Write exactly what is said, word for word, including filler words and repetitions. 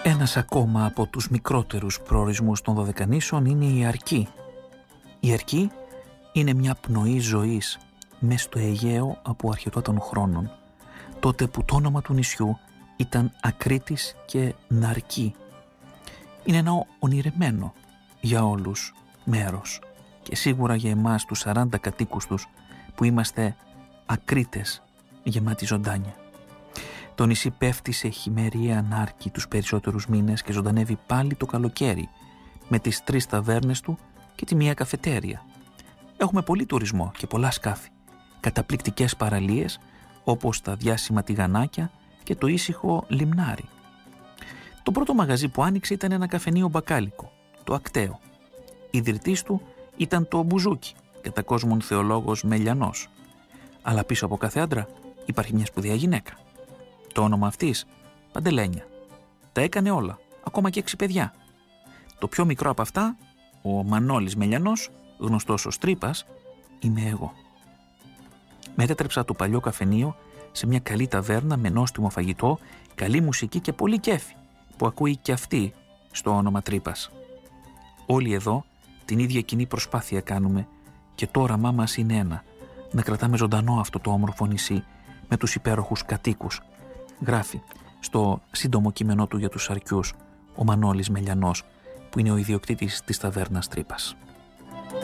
Ένας ακόμα από τους μικρότερους προορισμούς των Δωδεκανήσων είναι η Αρκή. Η Αρκή είναι μια πνοή ζωής μες στο Αιγαίο από αρχαιότητα των χρόνων, τότε που το όνομα του νησιού ήταν Ακρίτης και Ναρκή. Είναι ένα ονειρεμένο για όλους μέρος και σίγουρα για εμάς τους σαράντα κατοίκους τους που είμαστε Ακρίτες γεμάτοι ζωντάνια. Το νησί πέφτει σε χειμερία ανάρκη τους περισσότερους μήνες και ζωντανεύει πάλι το καλοκαίρι με τις τρεις ταβέρνες του και τη μία καφετέρια. Έχουμε πολύ τουρισμό και πολλά σκάφη, καταπληκτικές παραλίες όπως τα διάσημα τηγανάκια και το ήσυχο λιμνάρι. Το πρώτο μαγαζί που άνοιξε ήταν ένα καφενείο μπακάλικο, το Ακταίο. Ιδρυτής του ήταν το Μπουζούκι, κατά κόσμον θεολόγος Μελιανός. Αλλά πίσω από κάθε άντρα υπάρχει μια σπουδαία γυναίκα. Το όνομα αυτής, Παντελένια. Τα έκανε όλα, ακόμα και έξι παιδιά. Το πιο μικρό από αυτά, ο Μανώλης Μελιανός, γνωστός ως Τρύπας, είμαι εγώ. Μετέτρεψα το παλιό καφενείο σε μια καλή ταβέρνα με νόστιμο φαγητό, καλή μουσική και πολύ κέφι, που ακούει και αυτή στο όνομα Τρύπας. Όλοι εδώ την ίδια κοινή προσπάθεια κάνουμε και το όραμά μας είναι ένα, να κρατάμε ζωντανό αυτό το όμορφο νησί με τους υπέροχους κατοίκους. Γράφει στο σύντομο κείμενό του για τους Αρκιούς ο Μανώλης Μελιανός, που είναι ο ιδιοκτήτης της ταβέρνας Τρύπας.